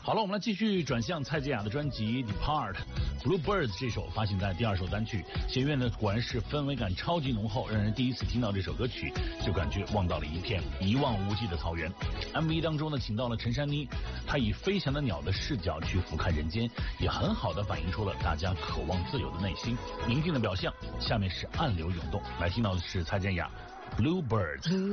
好了，我们来继续转向蔡健雅的专辑《Depart》。Bluebirds 这首发行在第2首单曲，弦乐呢果然是氛围感超级浓厚，让人第一次听到这首歌曲就感觉望到了一片一望无际的草原。MV 当中呢，请到了陈珊妮，她以飞翔的鸟的视角去俯瞰人间，也很好的反映出了大家渴望自由的内心。宁静的表象，下面是暗流涌动。来听到的是蔡健雅《Bluebirds》。